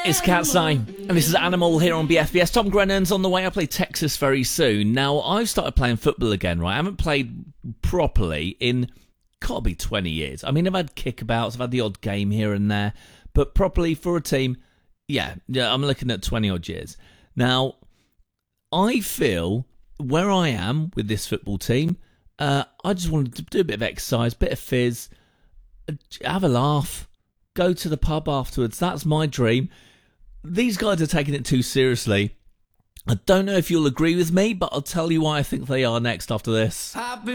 It's Cat's Eye, and this is Animal here on BFBS. Tom Grennan's on the way. I play Texas very soon. Now, I've started playing football again, right? I haven't played properly in, gotta be 20 years. I mean, I've had kickabouts, I've had the odd game here and there, but properly for a team, yeah, I'm looking at 20-odd years. Now, I feel where I am with this football team, I just wanted to do a bit of exercise, bit of fizz, have a laugh, go to the pub afterwards. That's my dream. These guys are taking it too seriously. I don't know if you'll agree with me, but I'll tell you why I think they are next after this.